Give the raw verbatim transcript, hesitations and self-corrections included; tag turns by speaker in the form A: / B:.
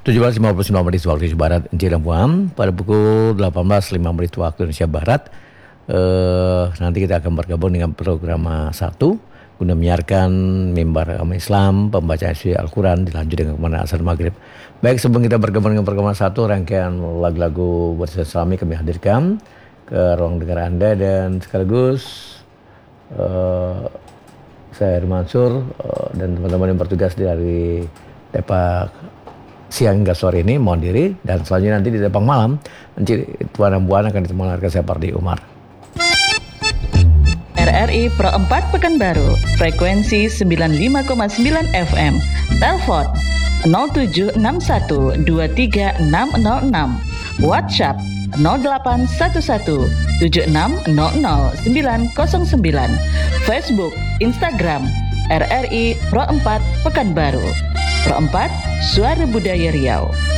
A: tujuh belas lima puluh sembilan menit waktu Indonesia Barat, Encik dan Puan. Pada pukul delapan belas lima menit waktu Indonesia Barat, uh, nanti kita akan bergabung dengan program satu guna menyiarkan mimbar agama Islam, pembacaan isi Al-Quran, dilanjut dengan kemenangan asar maghrib. Baik, sebelum kita bergabung dengan program satu, rangkaian lagu-lagu bersama Islami kami hadirkan ke ruang dengar Anda, dan sekaligus uh, saya Heri Mansur uh, dan teman-teman yang bertugas dari Tepak siang hingga sore ini mohon diri, dan selanjutnya nanti di Tepak malam Encik Tuan dan Puan akan ditemani oleh saya Pardi Umar.
B: R R I Pro empat Pekanbaru, frekuensi sembilan puluh lima koma sembilan F M, telepon nol tujuh enam satu dua tiga enam nol enam, WhatsApp nol delapan satu satu tujuh enam nol nol sembilan nol sembilan, Facebook, Instagram R R I Pro empat Pekanbaru. Pro empat, Suara Budaya Riau.